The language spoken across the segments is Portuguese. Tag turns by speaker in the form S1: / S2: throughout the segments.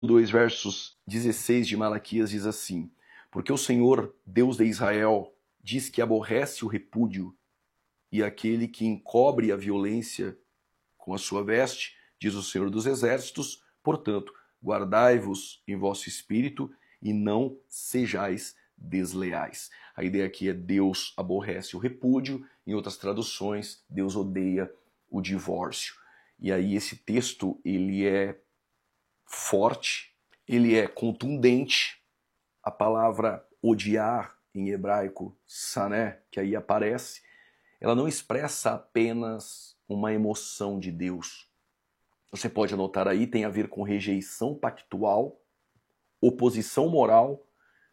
S1: 2, versos 16 de Malaquias diz assim: porque o Senhor, Deus de Israel, diz que aborrece o repúdio e aquele que encobre a violência com a sua veste, diz o Senhor dos Exércitos, portanto, guardai-vos em vosso espírito e não sejais desleais. A ideia aqui é Deus aborrece o repúdio, em outras traduções, Deus odeia o divórcio. E aí esse texto, ele é forte, ele é contundente. A palavra odiar em hebraico, sané, que aí aparece, ela não expressa apenas uma emoção de Deus. Você pode anotar aí, tem a ver com rejeição pactual, oposição moral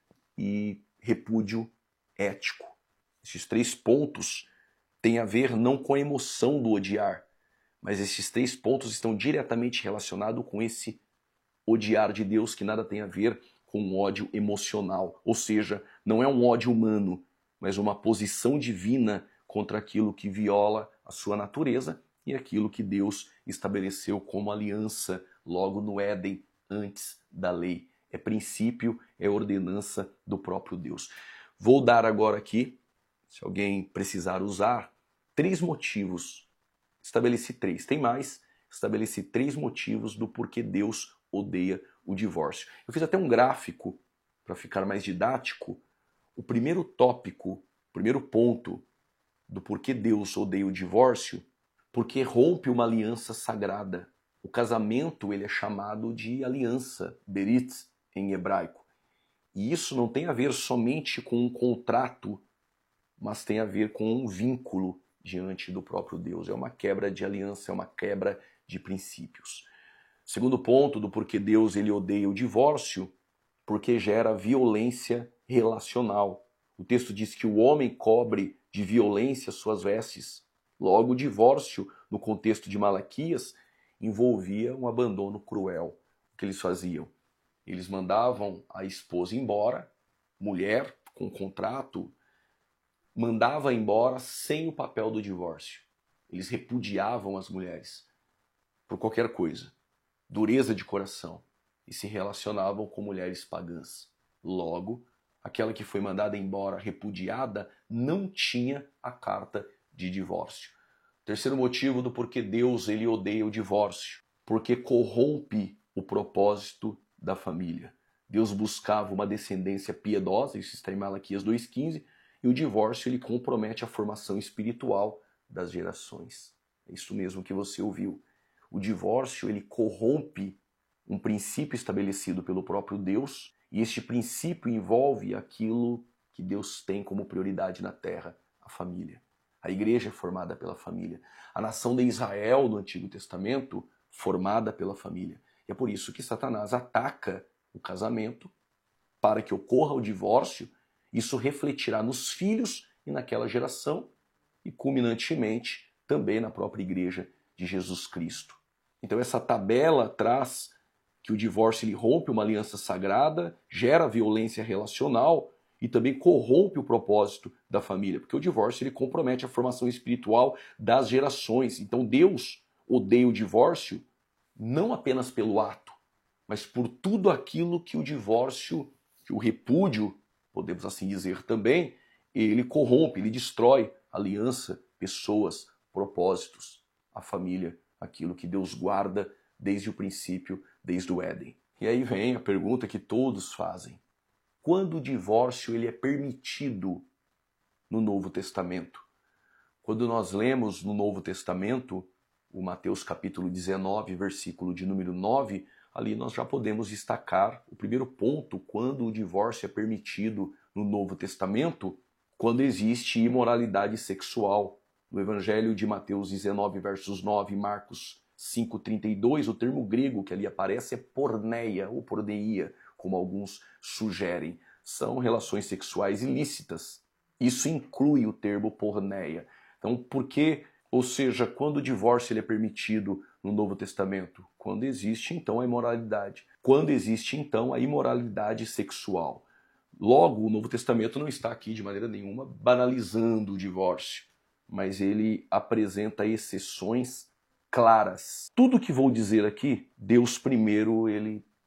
S1: e repúdio ético. Esses 3 pontos têm a ver não com a emoção do odiar, mas esses 3 pontos estão diretamente relacionados com esse odiar de Deus que nada tem a ver com um ódio emocional. Ou seja, não é um ódio humano, mas uma posição divina contra aquilo que viola a sua natureza e aquilo que Deus estabeleceu como aliança logo no Éden, antes da lei. É princípio, é ordenança do próprio Deus. Vou dar agora aqui, se alguém precisar usar, 3 motivos. Estabeleci 3, tem mais. Estabeleci 3 motivos do porquê Deus odeia o divórcio. Eu fiz até um gráfico para ficar mais didático. O primeiro tópico, o primeiro ponto do porquê Deus odeia o divórcio, porque rompe uma aliança sagrada. O casamento, ele é chamado de aliança, berit em hebraico. E isso não tem a ver somente com um contrato, mas tem a ver com um vínculo diante do próprio Deus. É uma quebra de aliança, é uma quebra de princípios. Segundo ponto do porquê Deus ele odeia o divórcio, porque gera violência relacional. O texto diz que o homem cobre de violência suas vestes. Logo, o divórcio, no contexto de Malaquias, envolvia um abandono cruel. O que eles faziam? Eles mandavam a esposa embora, mulher com contrato, mandava embora sem o papel do divórcio. Eles repudiavam as mulheres por qualquer coisa. Dureza de coração, e se relacionavam com mulheres pagãs. Logo, aquela que foi mandada embora, repudiada, não tinha a carta de divórcio. Terceiro motivo do porquê Deus ele odeia o divórcio, porque corrompe o propósito da família. Deus buscava uma descendência piedosa, isso está em Malaquias 2,15, e o divórcio ele compromete a formação espiritual das gerações. É isso mesmo que você ouviu. O divórcio ele corrompe um princípio estabelecido pelo próprio Deus, e este princípio envolve aquilo que Deus tem como prioridade na terra, a família. A igreja é formada pela família. A nação de Israel no Antigo Testamento, formada pela família. E é por isso que Satanás ataca o casamento para que ocorra o divórcio. Isso refletirá nos filhos e naquela geração e, culminantemente, também na própria igreja de Jesus Cristo. Então essa tabela traz que o divórcio ele rompe uma aliança sagrada, gera violência relacional e também corrompe o propósito da família, porque o divórcio ele compromete a formação espiritual das gerações. Então Deus odeia o divórcio não apenas pelo ato, mas por tudo aquilo que o divórcio, que o repúdio, podemos assim dizer também, ele corrompe, ele destrói aliança, pessoas, propósitos, a família, aquilo que Deus guarda desde o princípio, desde o Éden. E aí vem a pergunta que todos fazem. Quando o divórcio ele é permitido no Novo Testamento? Quando nós lemos no Novo Testamento, o Mateus capítulo 19, versículo de número 9, ali nós já podemos destacar o primeiro ponto, quando o divórcio é permitido no Novo Testamento, quando existe imoralidade sexual. No Evangelho de Mateus 19, versos 9 e Marcos 5,32, o termo grego que ali aparece é porneia ou porneia, como alguns sugerem. São relações sexuais ilícitas. Isso inclui o termo porneia. Então, por que, ou seja, quando o divórcio ele é permitido no Novo Testamento? Quando existe, então, a imoralidade. Quando existe, então, a imoralidade sexual. Logo, o Novo Testamento não está aqui, de maneira nenhuma, banalizando o divórcio, mas ele apresenta exceções claras. Tudo que vou dizer aqui, Deus primeiro ele